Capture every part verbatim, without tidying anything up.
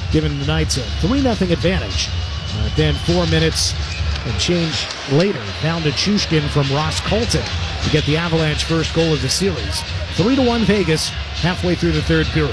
giving the Knights a three nothing advantage. Uh, then four minutes and change later, found a Chushkin from Ross Colton to get the Avalanche first goal of the series. three to one Vegas, halfway through the third period.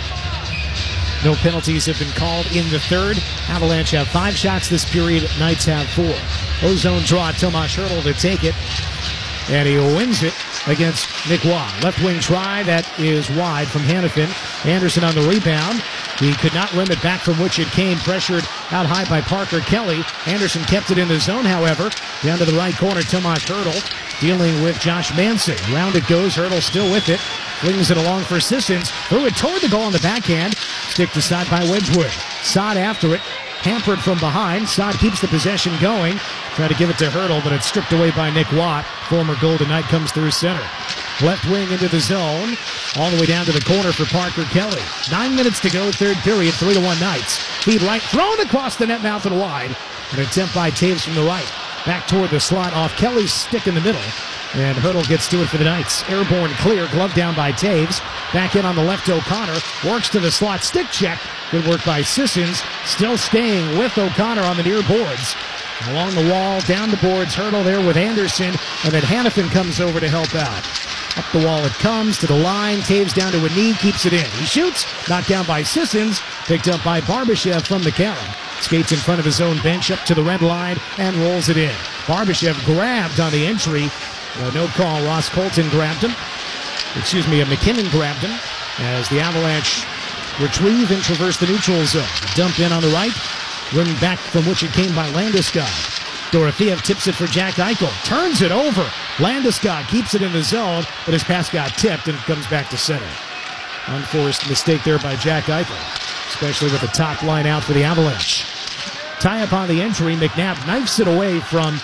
No penalties have been called in the third. Avalanche have five shots this period. Knights have four. Ozone draw, Tomas Hertl to take it. And he wins it against Nick Waugh. Left wing try, that is wide from Hanifin. Anderson on the rebound. He could not limit back from which it came. Pressured out high by Parker Kelly. Anderson kept it in the zone, however. Down to the right corner, Tomas Hertl dealing with Josh Manson. Round it goes, Hertl still with it. Flings it along for Sissons. Threw it toward the goal on the backhand. Stick to Saad by Wedgwood. Saad after it. Hampered from behind. Saad keeps the possession going. Try to give it to Hertl, but it's stripped away by Nick Watt. Former Golden Knight comes through center. Left wing into the zone. All the way down to the corner for Parker Kelly. Nine minutes to go, third period, three to one Knights. Feed right, thrown across the net mouth and wide. An attempt by Taves from the right. Back toward the slot off Kelly's stick in the middle. And Hertl gets to it for the Knights. Airborne clear, glove down by Taves. Back in on the left, O'Connor. Works to the slot, stick check. Good work by Sissons. Still staying with O'Connor on the near boards. Along the wall, down the boards, Hertl there with Anderson. And then Hanifin comes over to help out. Up the wall it comes, to the line. Taves down to a knee, keeps it in. He shoots, knocked down by Sissons. Picked up by Barbashev from McCarron. Skates in front of his own bench, up to the red line, and rolls it in. Barbashev grabbed on the entry. Uh, no call. Ross Colton grabbed him. Excuse me, a McKinnon grabbed him as the Avalanche retrieve and traverse the neutral zone. Dump in on the right. Running back from which it came by Landeskog. Dorofeev tips it for Jack Eichel. Turns it over. Landeskog keeps it in the zone, but his pass got tipped and comes back to center. Unforced mistake there by Jack Eichel, especially with the top line out for the Avalanche. Tie up on the entry. McNabb knifes it away from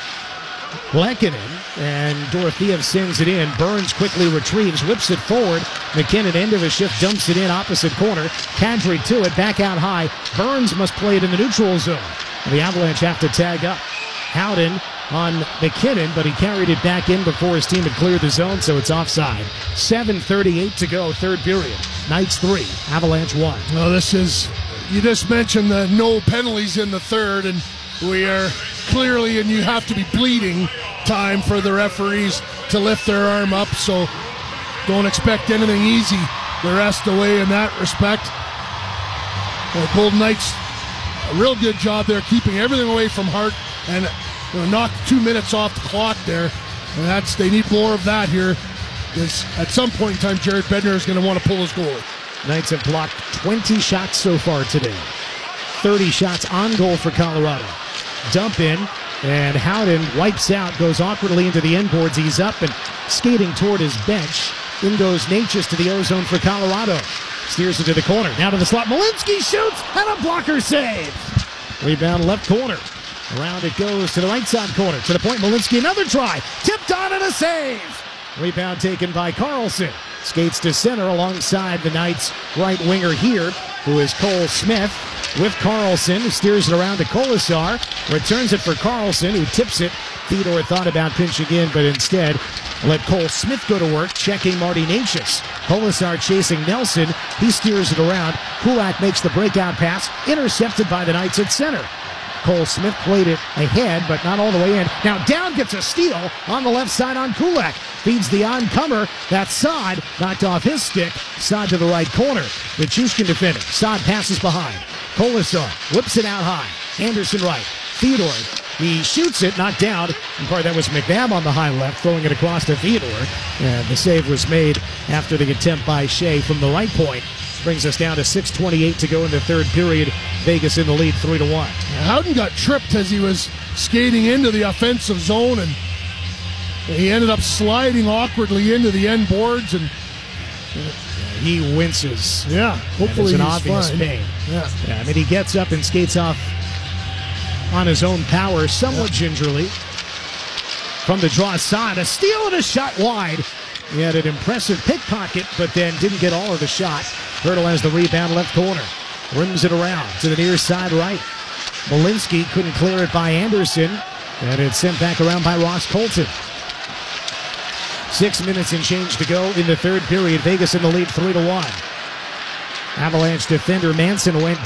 Lehkonen, and Dorofeev sends it in. Burns quickly retrieves, whips it forward. McKinnon, end of his shift, dumps it in opposite corner. Kadri to it, back out high. Burns must play it in the neutral zone. And the Avalanche have to tag up. Howden on McKinnon, but he carried it back in before his team had cleared the zone, so it's offside. seven thirty-eight to go, third period. Knights three, Avalanche one. Well, this is, you just mentioned the no penalties in the third, and we are clearly, and you have to be bleeding time for the referees to lift their arm up, so don't expect anything easy the rest of the way in that respect. The Golden Knights, a real good job there, keeping everything away from Hart, and you know, knocked two minutes off the clock there, and that's, they need more of that here, because at some point in time, Jared Bednar is going to want to pull his goalie. Knights have blocked twenty shots so far today. thirty shots on goal for Colorado. Dump in, and Howden wipes out, goes awkwardly into the end boards. He's up and skating toward his bench. In goes Natchez to the O-zone for Colorado. Steers it to the corner. Now to the slot. Malinsky shoots, and a blocker save. Rebound left corner. Around it goes to the right side corner. To the point, Malinsky, another try. Tipped on and a save. Rebound taken by Carlson. Skates to center alongside the Knights' right winger here, who is Cole Smith. With Carlson, who steers it around to Kolasar. Returns it for Carlson, who tips it. Theodore thought about pinching in, but instead let Cole Smith go to work, checking Marty Natchez. Kolasar chasing Nelson. He steers it around. Kulak makes the breakout pass, intercepted by the Knights at center. Cole Smith played it ahead, but not all the way in. Now down gets a steal on the left side on Kulak. Feeds the oncomer. That's Saad. Knocked off his stick. Saad to the right corner. The Chushkin defender. Saad passes behind. Kolasar whips it out high. Anderson right. Theodore. He shoots it, knocked down. In part, that was McNabb on the high left, throwing it across to Theodore. And the save was made after the attempt by Shea from the right point. Brings us down to six twenty-eight to go in the third period. Vegas in the lead, three to one. Howden got tripped as he was skating into the offensive zone, and he ended up sliding awkwardly into the end boards, and yeah, he winces. Yeah, hopefully an he's obvious fine. pain. Yeah. yeah, I mean he gets up and skates off on his own power, somewhat yeah. gingerly. From the draw side, a steal and a shot wide. He had an impressive pickpocket, but then didn't get all of the shot. Hertl has the rebound left corner. Rims it around to the near side right. Malinsky couldn't clear it by Anderson, and it's sent back around by Ross Colton. Six minutes and change to go in the third period. Vegas in the lead, three to one. Avalanche defender Manson went